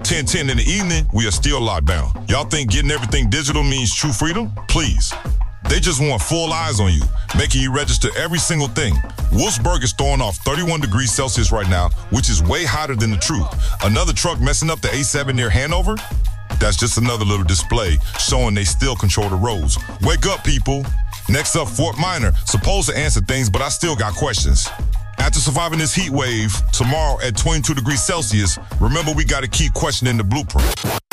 10:10 in the evening, we are still locked down. Y'all think getting everything digital means true freedom? Please. They just want full eyes on you, making you register every single thing. Wolfsburg is throwing off 31 degrees Celsius right now, which is way hotter than the truth. Another truck messing up the A7 near Hanover? That's just another little display showing they still control the roads. Wake up, people. Next up, Fort Minor. Supposed to answer things, but I still got questions. After surviving this heat wave, tomorrow at 22 degrees Celsius, remember we got to keep questioning the blueprint.